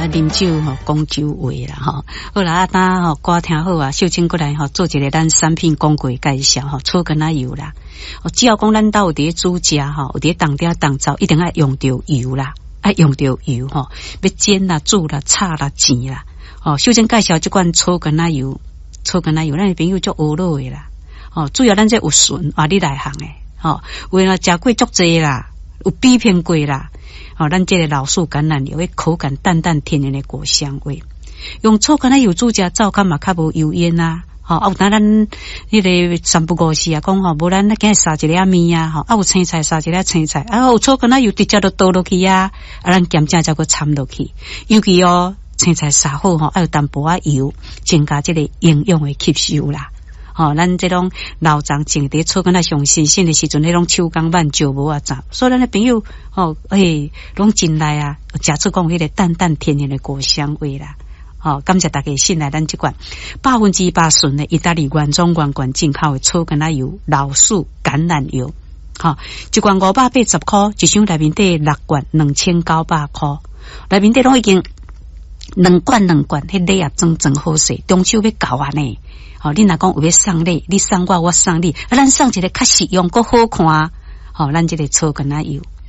啉酒吼，讲酒话啦吼。好啦，当吼歌听好啊，秀清过来吼，做一个咱产品广告介绍吼，草根仔油啦。只要讲咱兜有伫煮食吼，有伫当嗲当灶，一定要用到油啦，要用到油吼，要煎啦、煮啦、炒啦、煎啦。秀清介绍这款草根仔油，草根仔油，咱的朋友足学老的啦。主要咱这有顺话你来行诶，为了食过足济啦，有比拼过啦。咱这个老树橄榄油，口感淡淡天然的果香味。用草根仔油煮食，灶较嘛较无油烟啊。有当咱迄个三不五时啊，讲无咱那今日杀一粒面啊，有青菜杀一粒青菜，有草根仔油直接就倒落去啊，咱咸正才个掺落去。尤其青菜杀好有淡薄仔油，增加这个营养的吸收啦。咱这种老长种伫草根仔上新鲜的时阵，迄种手工慢椒无啊杂，所以咱的朋友拢进来啊，食出讲迄个淡淡天然的果香味啦。感谢大家信赖咱这款100%纯的意大利原装原罐进口的草根仔油老树橄榄油。一罐580块，一箱内面底6罐2900块，内面底拢已经2罐，迄礼啊真好势，中秋要到啊呢。你若讲有要送礼，你送我送你，咱送一个较实用、够好看。咱这个草根仔油，